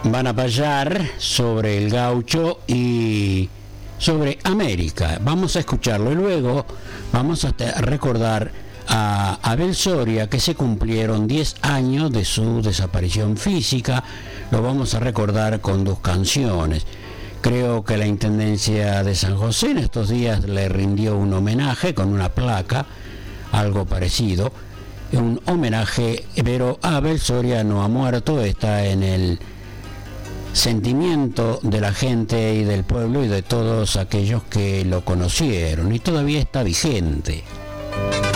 van a payar sobre el gaucho y sobre América. Vamos a escucharlo y luego vamos a recordar a Abel Soria, que se cumplieron 10 años de su desaparición física. Lo vamos a recordar con 2 canciones. Creo que la Intendencia de San José en estos días le rindió un homenaje con una placa, algo parecido, un homenaje, pero Abel Soria no ha muerto, está en el sentimiento de la gente y del pueblo y de todos aquellos que lo conocieron, y todavía está vigente.